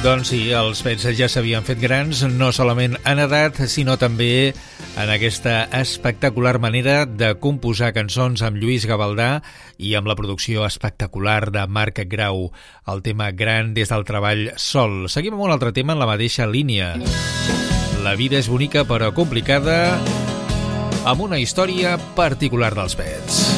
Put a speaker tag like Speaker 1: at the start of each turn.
Speaker 1: Doncs sí, els Pets ja s'havien fet grans, no solament en edat, sinó també en aquesta espectacular manera de composar cançons amb Lluís Gavaldà i amb la producció espectacular de Marc Grau, el tema Gran des del treball Sol. Seguim amb un altre tema en la mateixa línia. La vida és bonica però complicada, amb una història particular dels Pets.